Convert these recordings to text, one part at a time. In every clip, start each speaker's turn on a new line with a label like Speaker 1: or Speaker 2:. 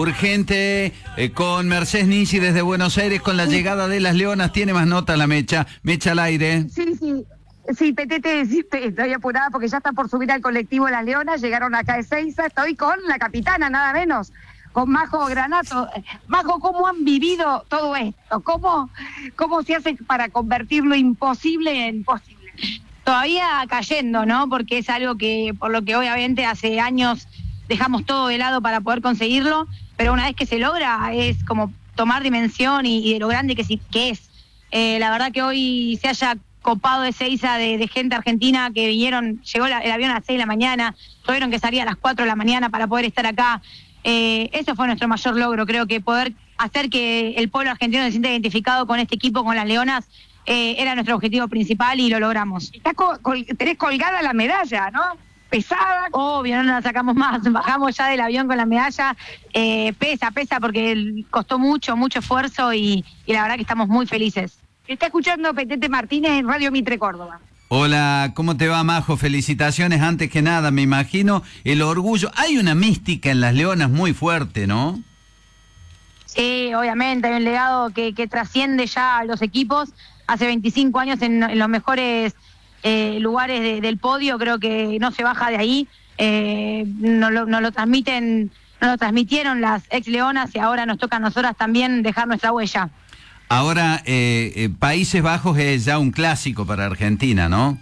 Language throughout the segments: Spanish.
Speaker 1: Urgente, con Mercedes Ninzi desde Buenos Aires, con la llegada de las Leonas. Tiene más nota la Mecha. Mecha al aire.
Speaker 2: Sí, Petete, sí, estoy apurada porque ya está por subir al colectivo Las Leonas. Llegaron acá de Ezeiza. Estoy con la capitana, nada menos, con Majo Granato. Majo, ¿cómo han vivido todo esto? ¿Cómo se hace para convertir lo imposible en posible?
Speaker 3: Todavía cayendo, ¿no? Porque es algo que, por lo que obviamente hace años dejamos todo de lado para poder conseguirlo, pero una vez que se logra es como tomar dimensión y de lo grande que es. La verdad que hoy se haya copado Ezeiza de gente argentina que vinieron, llegó el avión a las 6 de la mañana, tuvieron que salir a las 4 de la mañana para poder estar acá. Eso fue nuestro mayor logro, creo que poder hacer que el pueblo argentino se sienta identificado con este equipo, con las Leonas, era nuestro objetivo principal y lo logramos.
Speaker 2: Tenés colgada la medalla, ¿no? Pesada.
Speaker 3: Obvio, no nos la sacamos más, bajamos ya del avión con la medalla, pesa porque costó mucho esfuerzo y la verdad que estamos muy felices.
Speaker 2: Está escuchando Petete Martínez en Radio Mitre Córdoba.
Speaker 1: Hola, ¿cómo te va, Majo? Felicitaciones antes que nada, me imagino el orgullo. Hay una mística en las Leonas muy fuerte, ¿no?
Speaker 3: Sí, obviamente, hay un legado que trasciende ya a los equipos. Hace 25 años en los mejores lugares del podio, creo que no se baja de ahí. Nos lo transmitieron las ex Leonas y ahora nos toca a nosotras también dejar nuestra huella.
Speaker 1: Ahora, Países Bajos es ya un clásico para Argentina, ¿no?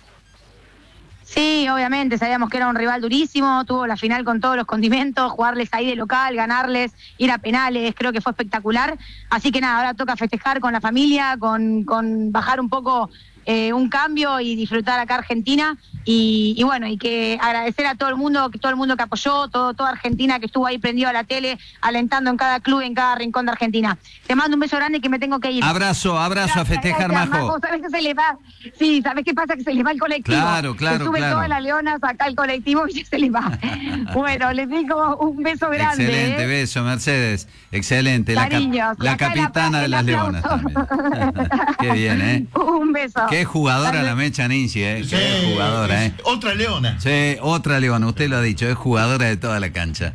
Speaker 3: Sí, obviamente, sabíamos que era un rival durísimo, tuvo la final con todos los condimentos, jugarles ahí de local, ganarles, ir a penales, creo que fue espectacular. Así que nada, ahora toca festejar con la familia, con bajar un poco un cambio y disfrutar acá Argentina. Y bueno, y que agradecer a todo el mundo que apoyó, toda Argentina que estuvo ahí prendido a la tele, alentando en cada club, en cada rincón de Argentina. Te mando un beso grande que me tengo que ir.
Speaker 1: Abrazo, gracias, a festejar, Majo.
Speaker 2: ¿Sabes qué se le va? Sí, ¿sabes qué pasa? Que se le va el colectivo.
Speaker 1: Claro.
Speaker 2: Se suben todas las Leonas acá al colectivo y ya se le va. Bueno, les digo un beso grande.
Speaker 1: Excelente, beso, Mercedes. Excelente.
Speaker 2: Cariños,
Speaker 1: la capitana de las Leonas también. Qué bien, ¿eh?
Speaker 2: Un beso.
Speaker 1: Qué jugadora la Mecha Ninzi, ¿eh?
Speaker 4: Sí,
Speaker 1: qué jugadora, ¿eh?
Speaker 4: Otra Leona.
Speaker 1: Sí, otra Leona, usted lo ha dicho, es jugadora de toda la cancha.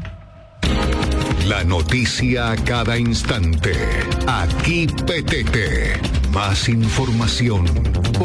Speaker 5: La noticia a cada instante. Aquí Petete. Más información